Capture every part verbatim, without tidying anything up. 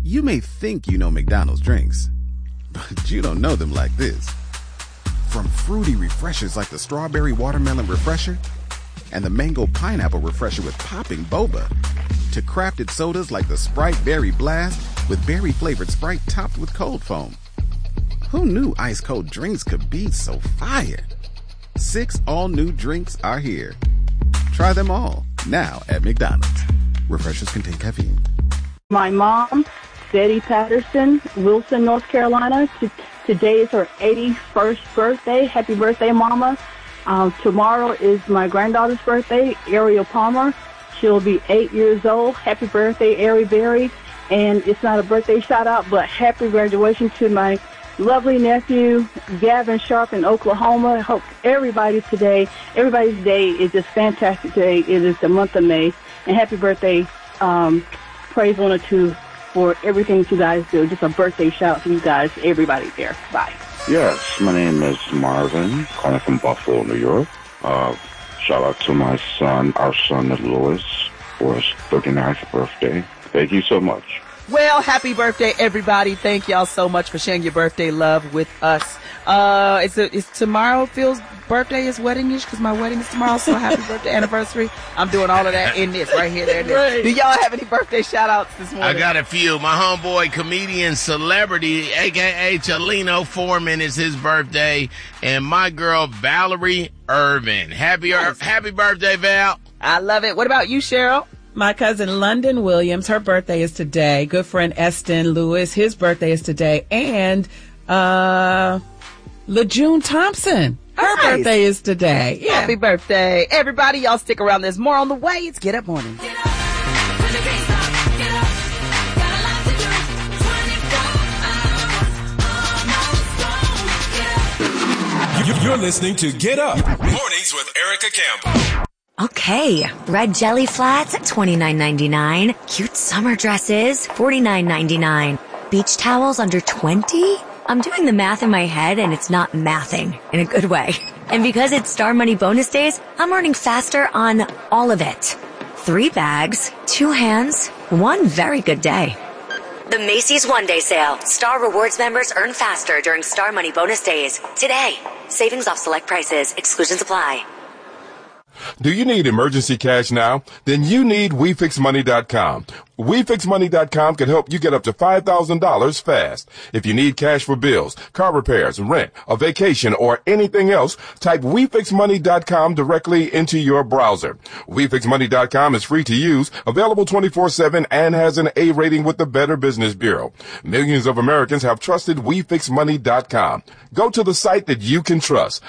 You may think you know McDonald's drinks, but you don't know them like this. From fruity refreshers like the Strawberry Watermelon Refresher and the Mango Pineapple Refresher with popping boba, to crafted sodas like the Sprite Berry Blast with berry-flavored Sprite topped with cold foam. Who knew ice-cold drinks could be so fire? Six all-new drinks are here. Try them all, now at McDonald's. Refreshers contain caffeine. My mom, Betty Patterson, Wilson, North Carolina. T- today is her eighty-first birthday. Happy birthday, Mama. Um, tomorrow is my granddaughter's birthday, Ariel Palmer. She'll be eight years old. Happy birthday, Ari Berry. And it's not a birthday shout-out, but happy graduation to my lovely nephew, Gavin Sharp in Oklahoma. I hope everybody today, everybody's day is just fantastic today. It is the month of May. And happy birthday, um, Praise one oh two, for everything that you guys do. Just a birthday shout to you guys, everybody there. Bye. Yes, my name is Marvin, calling from Buffalo, New York. Uh, shout out to my son, our son Louis, for his thirty-ninth birthday. Thank you so much. Well, happy birthday, everybody. Thank y'all so much for sharing your birthday love with us. Uh, it's, a, it's tomorrow. Phil's birthday is wedding-ish because my wedding is tomorrow, so happy birthday anniversary. I'm doing all of that in this, right here, there, and there. Right. Do y'all have any birthday shout-outs this morning? I got a few. My homeboy, comedian, celebrity, a k a. Chalino Foreman, is his birthday, and my girl, Valerie Irvin. Happy, yes. happy birthday, Val. I love it. What about you, Cheryl? My cousin London Williams, her birthday is today. Good friend Eston Lewis, his birthday is today. And uh, LeJune Thompson, her nice. birthday is today. Yeah. Happy birthday. Everybody, y'all stick around. There's more on the way. It's Get Up Morning. Get up. You're listening to Get Up Mornings with Erica Campbell. Okay, red jelly flats at twenty-nine ninety-nine. Cute summer dresses, forty-nine ninety-nine. Beach towels under twenty? I'm doing the math in my head and it's not mathing in a good way. And because it's Star Money bonus days, I'm earning faster on all of it. Three bags, two hands, one very good day. The Macy's One Day Sale. Star Rewards members earn faster during Star Money bonus days. Today, savings off select prices. Exclusions apply. Do you need emergency cash now? Then you need We Fix Money dot com. We Fix Money dot com can help you get up to five thousand dollars fast. If you need cash for bills, car repairs, rent, a vacation, or anything else, type We Fix Money dot com directly into your browser. We Fix Money dot com is free to use, available twenty-four seven, and has an A rating with the Better Business Bureau. Millions of Americans have trusted We Fix Money dot com. Go to the site that you can trust.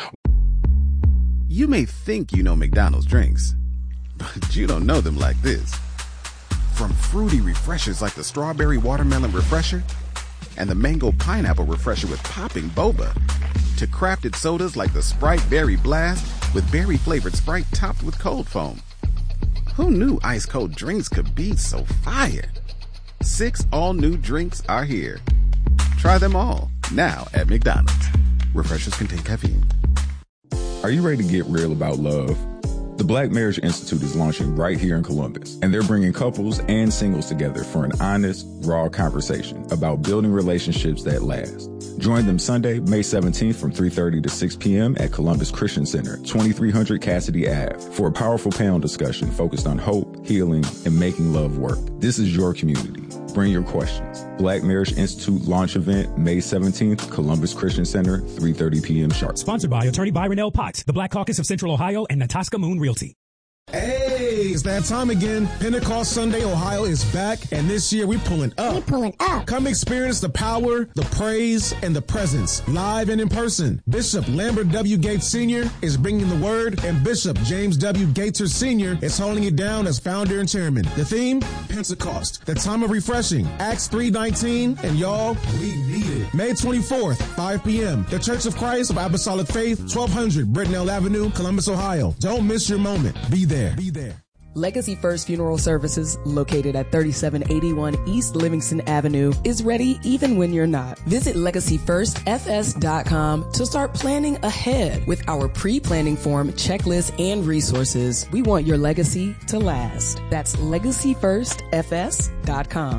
You may think you know McDonald's drinks, but you don't know them like this. From fruity refreshers like the Strawberry Watermelon Refresher and the Mango Pineapple Refresher with popping boba, to crafted sodas like the Sprite Berry Blast with berry-flavored Sprite topped with cold foam. Who knew ice-cold drinks could be so fire? Six all-new drinks are here. Try them all, now at McDonald's. Refreshers contain caffeine. Are you ready to get real about love? The Black Marriage Institute is launching right here in Columbus, and they're bringing couples and singles together for an honest, raw conversation about building relationships that last. Join them Sunday, May seventeenth from three thirty to six p.m. at Columbus Christian Center, twenty-three hundred Cassidy Avenue, for a powerful panel discussion focused on hope, healing, and making love work. This is your community. Bring your questions. Black Marriage Institute launch event, May seventeenth, Columbus Christian Center, three thirty p.m. sharp. Sponsored by Attorney Byron L. Potts, the Black Caucus of Central Ohio, and Natasca Moon Realty. Hey, it's that time again. Pentecost Sunday Ohio is back, and this year we're pulling up. We're pulling up. Come experience the power, the praise, and the presence, live and in person. Bishop Lambert W. Gates Senior is bringing the word, and Bishop James W. Gaither Senior is holding it down as founder and chairman. The theme, Pentecost, the time of refreshing, Acts three nineteen, and y'all, we need it. May twenty-fourth, five p.m., the Church of Christ of Apostolic Faith, twelve hundred Brittenell Avenue, Columbus, Ohio. Don't miss your moment. Be there. Be there. Legacy First Funeral Services, located at thirty-seven eighty-one East Livingston Avenue, is ready even when you're not. Visit legacy first f s dot com to start planning ahead with our pre-planning form, checklist, and resources. We want your legacy to last. That's legacy first f s dot com.